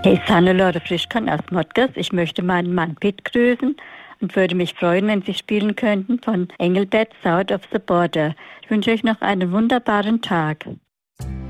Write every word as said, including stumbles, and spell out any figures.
Hey, ist Hannelore Frischkorn aus Mottgers. Ich möchte meinen Mann Pitt grüßen und würde mich freuen, wenn Sie spielen könnten von Engelbert South of the Border. Ich wünsche euch noch einen wunderbaren Tag.